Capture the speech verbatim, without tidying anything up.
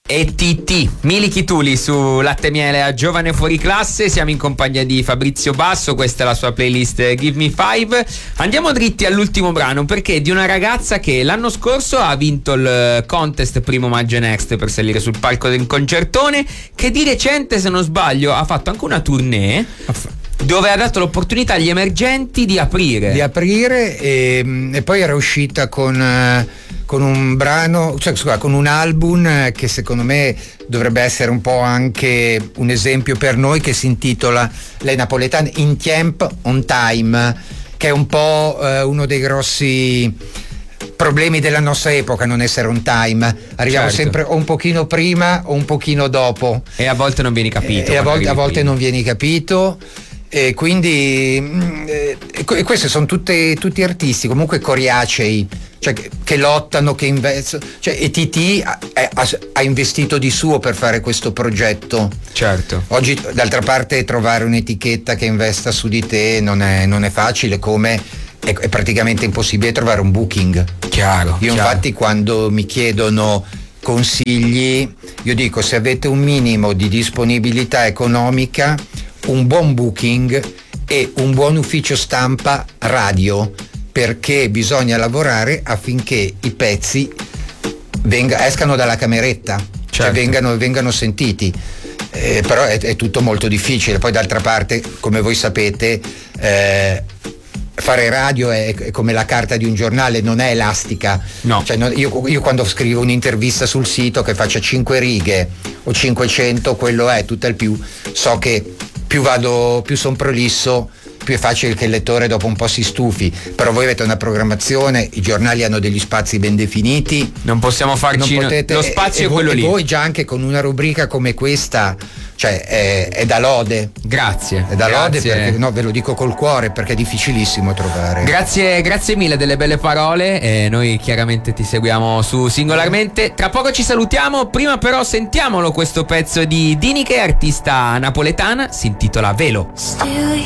E T T, Mili Chituli su Latte Miele a Giovane Fuori Classe. Siamo in compagnia di Fabrizio Basso, questa è la sua playlist Give Me Five. Andiamo dritti all'ultimo brano, perché è di una ragazza che l'anno scorso ha vinto il contest Primo Maggio Next per salire sul palco del concertone, che di recente, se non sbaglio, ha fatto anche una tournée dove ha dato l'opportunità agli emergenti di aprire di aprire e, e poi era uscita con con un brano, cioè scusa, con un album che secondo me dovrebbe essere un po' anche un esempio per noi, che si intitola Lei Napoletana In Tiemp On Time, che è un po' eh, uno dei grossi problemi della nostra epoca, non essere on time. Arriviamo certo. sempre o un pochino prima o un pochino dopo, e a volte non vieni capito, e a volte, a volte non vieni capito. E quindi eh, e questi sono tutte, tutti artisti comunque coriacei, cioè che, che lottano, che investono, cioè, e T T ha, ha, ha investito di suo per fare questo progetto. Certo. Oggi d'altra parte trovare un'etichetta che investa su di te non è, non è facile, come è, è praticamente impossibile trovare un booking. Chiaro. Io chiaro. Infatti quando mi chiedono consigli io dico: se avete un minimo di disponibilità economica, un buon booking e un buon ufficio stampa radio, perché bisogna lavorare affinché i pezzi venga, escano dalla cameretta, certo. cioè vengano, vengano sentiti. Eh, però è, è tutto molto difficile. Poi d'altra parte, come voi sapete, eh, fare radio è, è come la carta di un giornale, non è elastica. No. Cioè, no, io, io quando scrivo un'intervista sul sito che faccia cinque righe o cinquecento, quello è, tutto il più. So che più vado, più son prolisso, più è facile che il lettore dopo un po' si stufi. Però voi avete una programmazione, i giornali hanno degli spazi ben definiti, non possiamo farci, non potete, lo spazio e, è quello e lì. Voi già anche con una rubrica come questa, cioè è, è da lode. Grazie. È da grazie. lode, perché no, ve lo dico col cuore, perché è difficilissimo trovare. Grazie, grazie mille delle belle parole. E noi chiaramente ti seguiamo su Singolarmente. Tra poco ci salutiamo. Prima però sentiamolo questo pezzo di Dinike, artista napoletana, si intitola Velo. Still